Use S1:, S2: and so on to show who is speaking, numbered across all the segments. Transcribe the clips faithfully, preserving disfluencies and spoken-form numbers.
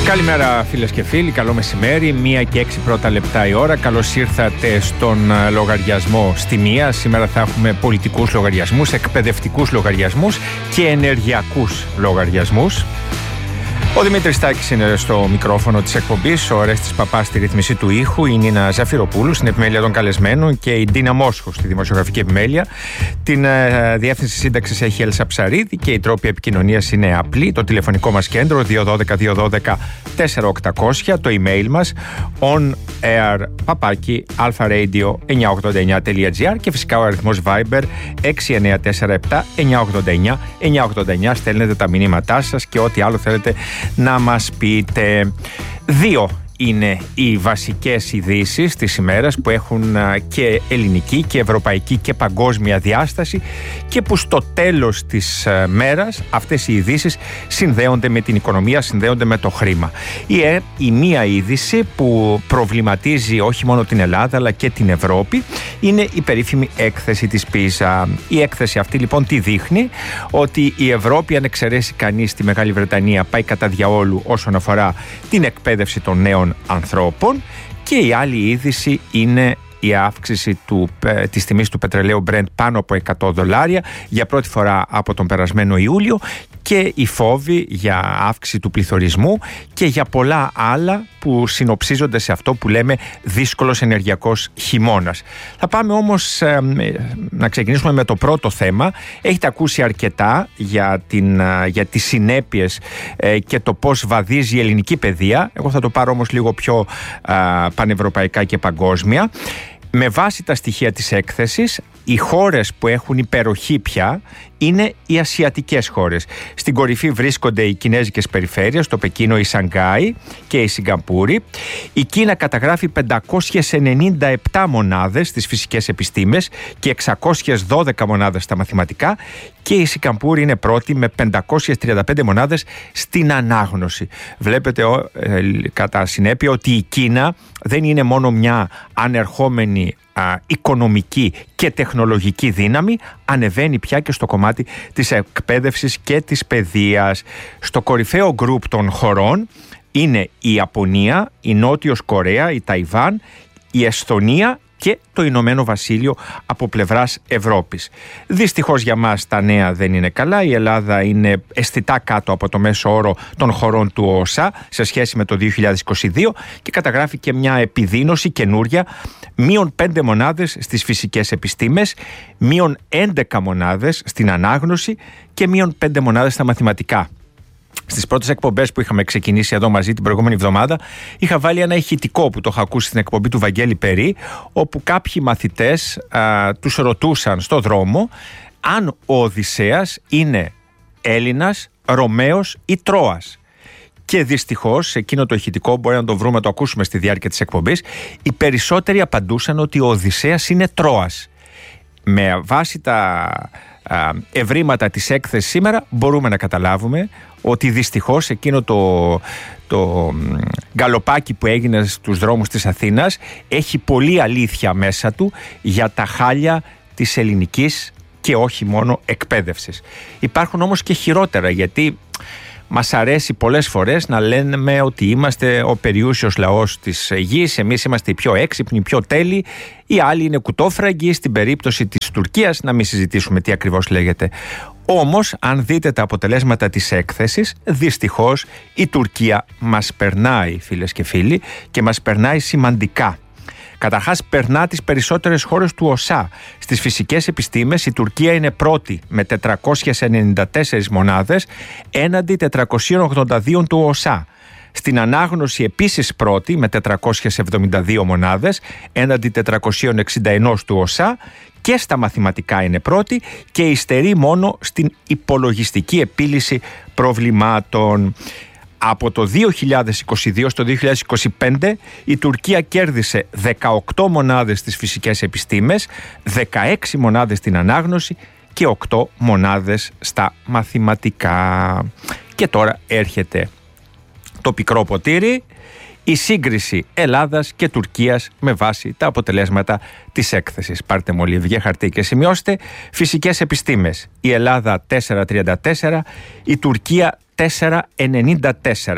S1: Καλημέρα φίλες και φίλοι, καλό μεσημέρι, μία και έξι πρώτα λεπτά η ώρα. Καλώς ήρθατε στον λογαριασμό στη μία. Σήμερα θα έχουμε πολιτικούς λογαριασμούς, εκπαιδευτικούς λογαριασμούς και ενεργειακούς λογαριασμούς. Ο Δημήτρης Τάκης είναι στο μικρόφωνο της εκπομπής, ο Ορέστης Παπάς στη ρύθμιση του ήχου, η Νίνα Ζαφυροπούλου στην επιμέλεια των καλεσμένων και η Ντίνα Μόσχου στη δημοσιογραφική επιμέλεια. Την uh, διεύθυνση σύνταξης έχει η Έλσα Ψαρίδη και οι τρόποι επικοινωνίας είναι απλοί. Το τηλεφωνικό μας κέντρο δύο ένα δύο δύο ένα δύο τέσσερα οκτακόσια, το email μας onair παπάκι alpharadio εννιακόσια ογδόντα εννιά τελεία τζι άρ και φυσικά ο αριθμός Viber έξι εννιά τέσσερα επτά εννιακόσια ογδόντα εννιά εννιακόσια ογδόντα εννιά. Στέλνετε τα μηνύματά σας και ό,τι άλλο θέλετε να μας πείτε. Δύο είναι οι βασικές ειδήσεις της ημέρας που έχουν και ελληνική και ευρωπαϊκή και παγκόσμια διάσταση και που στο τέλος της μέρας αυτές οι ειδήσεις συνδέονται με την οικονομία, συνδέονται με το χρήμα. Η, ε, η μία είδηση που προβληματίζει όχι μόνο την Ελλάδα αλλά και την Ευρώπη είναι η περίφημη έκθεση της πίζα. Η έκθεση αυτή λοιπόν τι δείχνει? Ότι η Ευρώπη, αν εξαιρέσει κανείς τη Μεγάλη Βρετανία, πάει κατά διαόλου όσον αφορά την εκπαίδευση των νέων ανθρώπων, και η άλλη είδηση είναι η αύξηση του, της τιμής του πετρελαίου Brent πάνω από εκατό δολάρια για πρώτη φορά από τον περασμένο Ιούλιο και οι φόβοι για αύξηση του πληθωρισμού και για πολλά άλλα που συνοψίζονται σε αυτό που λέμε δύσκολος ενεργειακός χειμώνας. Θα πάμε όμως ε, να ξεκινήσουμε με το πρώτο θέμα. Έχετε ακούσει αρκετά για, την, για τις συνέπειες ε, και το πώς βαδίζει η ελληνική παιδεία. Εγώ θα το πάρω όμως λίγο πιο ε, πανευρωπαϊκά και παγκόσμια. Με βάση τα στοιχεία της έκθεσης, οι χώρες που έχουν υπεροχή πια είναι οι ασιατικές χώρες. Στην κορυφή βρίσκονται οι κινέζικες περιφέρειες, το Πεκίνο, η Σανγκάη και η Σιγκαπούρη. Η Κίνα καταγράφει πεντακόσιες ενενήντα επτά μονάδες στις φυσικές επιστήμες και εξακόσιες δώδεκα μονάδες στα μαθηματικά, και η Σιγκαπούρη είναι πρώτη με πεντακόσιες τριάντα πέντε μονάδες στην ανάγνωση. Βλέπετε ε, κατά συνέπεια ότι η Κίνα δεν είναι μόνο μια ανερχόμενη α, οικονομική και τεχνολογική δύναμη, ανεβαίνει πια και στο κομμάτι της εκπαίδευσης και της παιδείας. Στο κορυφαίο γκρουπ των χωρών είναι η Ιαπωνία, η Νότιος Κορέα, η Ταϊβάν, η Εσθονία και το Ηνωμένο Βασίλειο από πλευράς Ευρώπης. Δυστυχώς για μας τα νέα δεν είναι καλά. Η Ελλάδα είναι αισθητά κάτω από το μέσο όρο των χωρών του ΟΣΑ σε σχέση με το δύο χιλιάδες είκοσι δύο και καταγράφει και μια επιδείνωση καινούρια, μείον πέντε μονάδες στις φυσικές επιστήμες, μείον έντεκα μονάδες στην ανάγνωση και μείον πέντε μονάδες στα μαθηματικά. Στις πρώτες εκπομπές που είχαμε ξεκινήσει εδώ μαζί την προηγούμενη εβδομάδα, είχα βάλει ένα ηχητικό που το είχα ακούσει στην εκπομπή του Βαγγέλη Περί, όπου κάποιοι μαθητές α, τους ρωτούσαν στο δρόμο αν ο Οδυσσέας είναι Έλληνας, Ρωμαίος ή Τρώας. Και δυστυχώς, σε εκείνο το ηχητικό, μπορεί να το βρούμε, να το ακούσουμε στη διάρκεια της εκπομπής, οι περισσότεροι απαντούσαν ότι ο Οδυσσέας είναι Τρώας. Με βάση τα ευρήματα της έκθεσης σήμερα μπορούμε να καταλάβουμε ότι δυστυχώς εκείνο το, το γκαλοπάκι που έγινε στους δρόμους της Αθήνας έχει πολλή αλήθεια μέσα του για τα χάλια της ελληνικής και όχι μόνο εκπαίδευσης. Υπάρχουν όμως και χειρότερα, γιατί μας αρέσει πολλές φορές να λέμε ότι είμαστε ο περιούσιος λαός της γης, εμείς είμαστε οι πιο έξυπνοι, οι πιο τέλειοι, οι άλλοι είναι κουτόφραγγοι. Στην περίπτωση της Τουρκίας να μην συζητήσουμε τι ακριβώς λέγεται. Όμως, αν δείτε τα αποτελέσματα της έκθεσης, δυστυχώς η Τουρκία μας περνάει, φίλες και φίλοι, και μας περνάει σημαντικά. Καταρχάς, περνά τις περισσότερες χώρες του ΟΣΑ. Στις φυσικές επιστήμες η Τουρκία είναι πρώτη με τετρακόσιες ενενήντα τέσσερις μονάδες έναντι τετρακόσιες ογδόντα δύο του ΟΣΑ. Στην ανάγνωση επίσης πρώτη με τετρακόσιες εβδομήντα δύο μονάδες έναντι τετρακόσιες εξήντα ένα του ΟΣΑ, και στα μαθηματικά είναι πρώτη και υστερεί μόνο στην υπολογιστική επίλυση προβλημάτων. Από το δύο χιλιάδες είκοσι δύο στο δύο χιλιάδες είκοσι πέντε η Τουρκία κέρδισε δεκαοκτώ μονάδες στις φυσικές επιστήμες, δεκαέξι μονάδες στην ανάγνωση και οκτώ μονάδες στα μαθηματικά. Και τώρα έρχεται το πικρό ποτήρι, η σύγκριση Ελλάδας και Τουρκίας με βάση τα αποτελέσματα της έκθεσης. Πάρτε μολύβια, χαρτί και σημειώστε. Φυσικές επιστήμες. Η Ελλάδα τέσσερα κόμμα τριάντα τέσσερα, η Τουρκία τέσσερα κόμμα ενενήντα τέσσερα.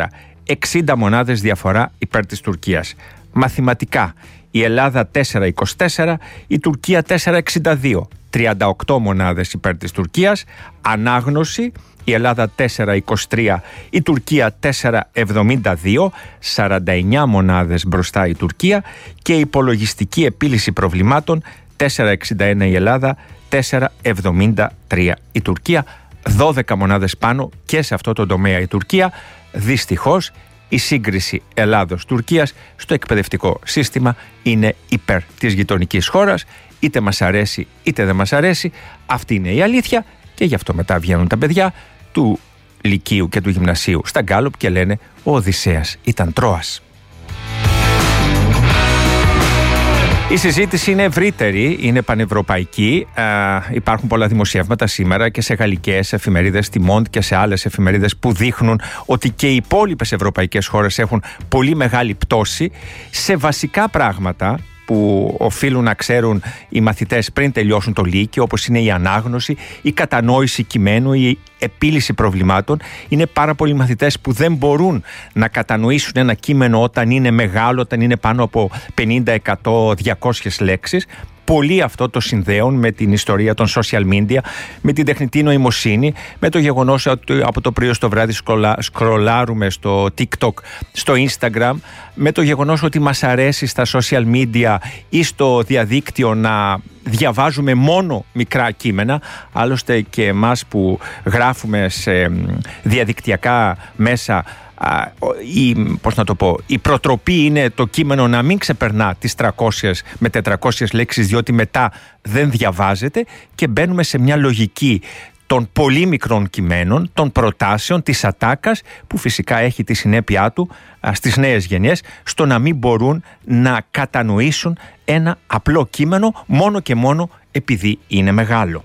S1: εξήντα μονάδες διαφορά υπέρ της Τουρκίας. Μαθηματικά, η Ελλάδα τέσσερα κόμμα είκοσι τέσσερα, η Τουρκία τέσσερα κόμμα εξήντα δύο. τριάντα οκτώ μονάδες υπέρ της Τουρκίας. Ανάγνωση, η Ελλάδα τέσσερα κόμμα είκοσι τρία, η Τουρκία τέσσερα κόμμα εβδομήντα δύο, σαράντα εννιά μονάδες μπροστά η Τουρκία, και υπολογιστική επίλυση προβλημάτων τέσσερα κόμμα εξήντα ένα η Ελλάδα, τέσσερα κόμμα εβδομήντα τρία η Τουρκία, δώδεκα μονάδες πάνω και σε αυτό το τομέα η Τουρκία. Δυστυχώς η σύγκριση Ελλάδος-Τουρκίας στο εκπαιδευτικό σύστημα είναι υπέρ της γειτονικής χώρας, είτε μας αρέσει είτε δεν μας αρέσει, αυτή είναι η αλήθεια, και γι' αυτό μετά βγαίνουν τα παιδιά του Λυκείου και του Γυμνασίου στα Γκάλοπ και λένε ο Οδυσσέας ήταν Τρόας. Η συζήτηση είναι ευρύτερη, είναι πανευρωπαϊκή. Ε, υπάρχουν πολλά δημοσιεύματα σήμερα και σε γαλλικές εφημερίδες, στη Monde και σε άλλες εφημερίδες, που δείχνουν ότι και οι υπόλοιπες ευρωπαϊκές χώρες έχουν πολύ μεγάλη πτώση σε βασικά πράγματα που οφείλουν να ξέρουν οι μαθητές πριν τελειώσουν το Λύκειο, όπως είναι η ανάγνωση, η κατανόηση κειμένου, η επίλυση προβλημάτων. Είναι πάρα πολλοί μαθητές που δεν μπορούν να κατανοήσουν ένα κείμενο όταν είναι μεγάλο, όταν είναι πάνω από πενήντα, εκατό, διακόσιες λέξεις. Πολλοί αυτό το συνδέουν με την ιστορία των social media, με την τεχνητή νοημοσύνη, με το γεγονός ότι από το πρωί στο βράδυ σκρολα, σκρολάρουμε στο TikTok, στο Instagram, με το γεγονός ότι μας αρέσει στα social media ή στο διαδίκτυο να διαβάζουμε μόνο μικρά κείμενα. Άλλωστε και εμάς που γράφουμε σε διαδικτυακά μέσα, η, πώς να το πω, η προτροπή είναι το κείμενο να μην ξεπερνά τις τριακόσιες με τετρακόσιες λέξεις, διότι μετά δεν διαβάζεται, και μπαίνουμε σε μια λογική των πολύ μικρών κειμένων, των προτάσεων, της ατάκας, που φυσικά έχει τη συνέπειά του α, στις νέες γενιές, στο να μην μπορούν να κατανοήσουν ένα απλό κείμενο μόνο και μόνο επειδή είναι μεγάλο.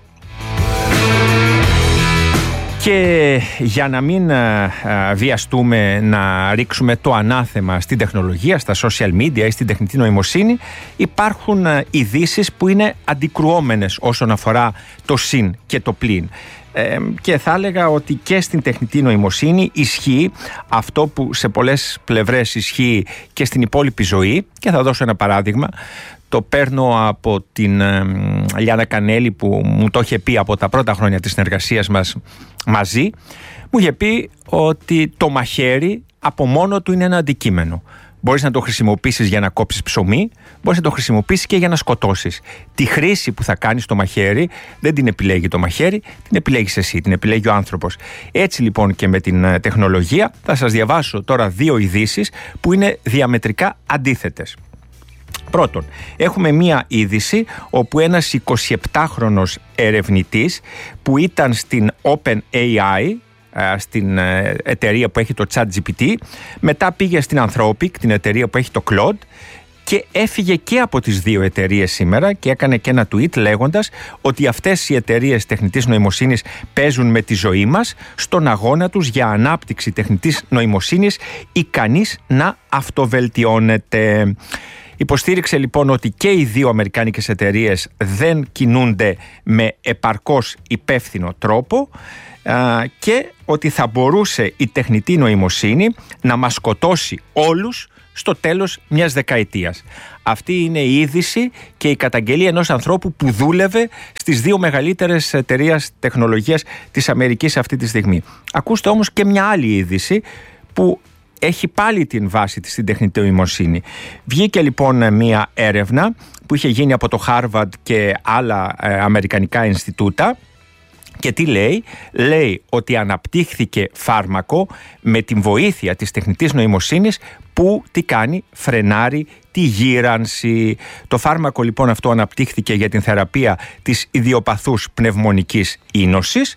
S1: Και για να μην α, α, βιαστούμε να ρίξουμε το ανάθεμα στην τεχνολογία, στα social media ή στην τεχνητή νοημοσύνη, υπάρχουν α, ειδήσεις που είναι αντικρουόμενες όσον αφορά το συν και το πλην. Ε, και θα έλεγα ότι και στην τεχνητή νοημοσύνη ισχύει αυτό που σε πολλές πλευρές ισχύει και στην υπόλοιπη ζωή, και θα δώσω ένα παράδειγμα. Το παίρνω από την ε, Λιάννα Κανέλη, που μου το είχε πει από τα πρώτα χρόνια της συνεργασίας μας μαζί. Μου είχε πει ότι το μαχαίρι από μόνο του είναι ένα αντικείμενο. Μπορείς να το χρησιμοποιήσεις για να κόψεις ψωμί, μπορείς να το χρησιμοποιήσεις και για να σκοτώσεις. Τη χρήση που θα κάνεις το μαχαίρι δεν την επιλέγει το μαχαίρι, την επιλέγεις εσύ, την επιλέγει ο άνθρωπος. Έτσι λοιπόν και με την τεχνολογία. Θα σας διαβάσω τώρα δύο ειδήσεις που είναι διαμετρικά αντίθετες. Πρώτον, έχουμε μία είδηση όπου ένας εικοσιεπτάχρονος ερευνητής που ήταν στην OpenAI, στην εταιρεία που έχει το ChatGPT, μετά πήγε στην Anthropic, την εταιρεία που έχει το Claude, και έφυγε και από τις δύο εταιρείες σήμερα και έκανε και ένα tweet λέγοντας ότι αυτές οι εταιρείες τεχνητής νοημοσύνης παίζουν με τη ζωή μας στον αγώνα τους για ανάπτυξη τεχνητής νοημοσύνης ικανής να αυτοβελτιώνεται. Υποστήριξε λοιπόν ότι και οι δύο αμερικάνικες εταιρείες δεν κινούνται με επαρκώς υπεύθυνο τρόπο α, και ότι θα μπορούσε η τεχνητή νοημοσύνη να μας σκοτώσει όλους στο τέλος μιας δεκαετίας. Αυτή είναι η είδηση και η καταγγελία ενός ανθρώπου που δούλευε στις δύο μεγαλύτερες εταιρείες τεχνολογίας της Αμερικής αυτή τη στιγμή. Ακούστε όμως και μια άλλη είδηση που έχει πάλι την βάση της στην τεχνητή νοημοσύνη. Βγήκε λοιπόν μια έρευνα που είχε γίνει από το Harvard και άλλα ε, αμερικανικά Ινστιτούτα. Και τι λέει? Λέει ότι αναπτύχθηκε φάρμακο με την βοήθεια της τεχνητής νοημοσύνης που τι κάνει? Φρενάρει τη γύρανση. Το φάρμακο λοιπόν αυτό αναπτύχθηκε για την θεραπεία της ιδιοπαθούς πνευμονικής ίνωσης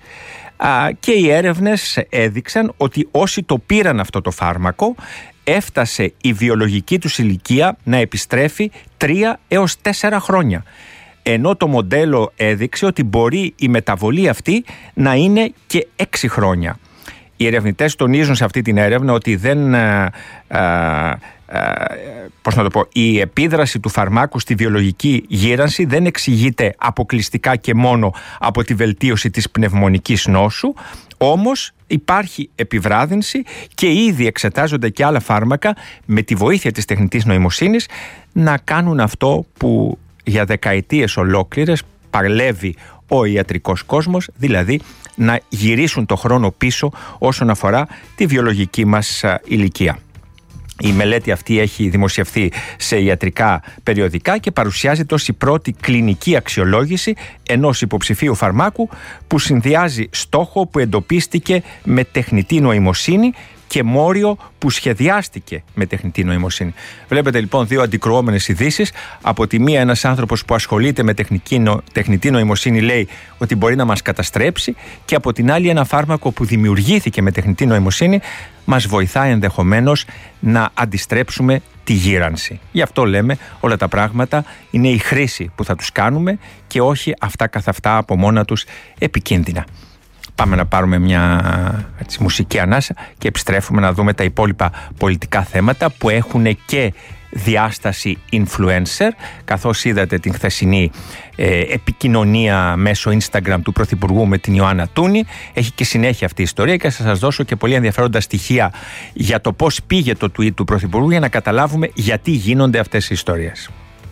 S1: και οι έρευνες έδειξαν ότι όσοι το πήραν αυτό το φάρμακο έφτασε η βιολογική τους ηλικία να επιστρέφει τρία έως τέσσερα χρόνια. Ενώ το μοντέλο έδειξε ότι μπορεί η μεταβολή αυτή να είναι και έξι χρόνια. Οι ερευνητές τονίζουν σε αυτή την έρευνα ότι δεν... Α, α, πώς να το πω, η επίδραση του φαρμάκου στη βιολογική γύρανση δεν εξηγείται αποκλειστικά και μόνο από τη βελτίωση της πνευμονικής νόσου, όμως υπάρχει επιβράδυνση και ήδη εξετάζονται και άλλα φάρμακα με τη βοήθεια της τεχνητής νοημοσύνης να κάνουν αυτό που για δεκαετίες ολόκληρες παλεύει ο ιατρικός κόσμος, δηλαδή να γυρίσουν το χρόνο πίσω όσον αφορά τη βιολογική μας ηλικία. Η μελέτη αυτή έχει δημοσιευθεί σε ιατρικά περιοδικά και παρουσιάζεται ως η πρώτη κλινική αξιολόγηση ενός υποψηφίου φαρμάκου που συνδυάζει στόχο που εντοπίστηκε με τεχνητή νοημοσύνη και μόριο που σχεδιάστηκε με τεχνητή νοημοσύνη. Βλέπετε λοιπόν δύο αντικρουόμενες ειδήσεις. Από τη μία ένας άνθρωπος που ασχολείται με τεχνική νο... τεχνητή νοημοσύνη λέει ότι μπορεί να μας καταστρέψει, και από την άλλη ένα φάρμακο που δημιουργήθηκε με τεχνητή νοημοσύνη μας βοηθάει ενδεχομένως να αντιστρέψουμε τη γύρανση. Γι' αυτό λέμε όλα τα πράγματα είναι η χρήση που θα τους κάνουμε και όχι αυτά καθ' αυτά από μόνα τους επικίνδυνα. Πάμε να πάρουμε μια έτσι, μουσική ανάσα και επιστρέφουμε να δούμε τα υπόλοιπα πολιτικά θέματα που έχουν και διάσταση influencer, καθώς είδατε την χθεσινή ε, επικοινωνία μέσω Instagram του Πρωθυπουργού με την Ιωάννα Τούνη. Έχει και συνέχεια αυτή η ιστορία και θα σας δώσω και πολύ ενδιαφέροντα στοιχεία για το πώς πήγε το tweet του Πρωθυπουργού για να καταλάβουμε γιατί γίνονται αυτές οι ιστορίες.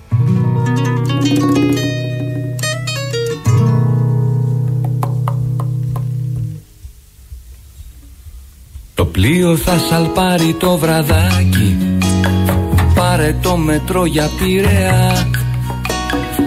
S2: Το πλοίο θα σαλπάρει το βραδάκι, πάρε το μετρό για Πειραιά.